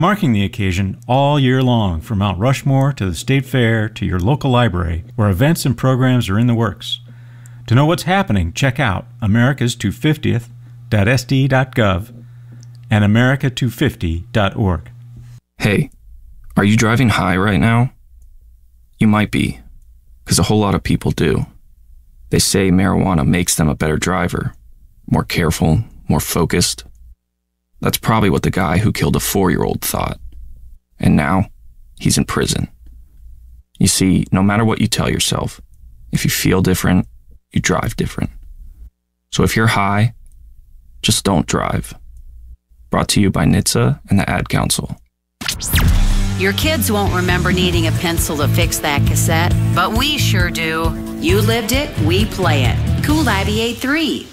marking the occasion all year long from Mount Rushmore to the State Fair to your local library, where events and programs are in the works. To know what's happening, check out americas250th.sd.gov and america250.org. Hey, are you driving high right now? You might be, because a whole lot of people do. They say marijuana makes them a better driver, more careful, more focused. That's probably what the guy who killed a 4-year-old thought. And now, he's in prison. You see, no matter what you tell yourself, if you feel different, you drive different. So if you're high, just don't drive. Brought to you by NHTSA and the Ad Council. Your kids won't remember needing a pencil to fix that cassette, but we sure do. You lived it, we play it. Cool 98.3.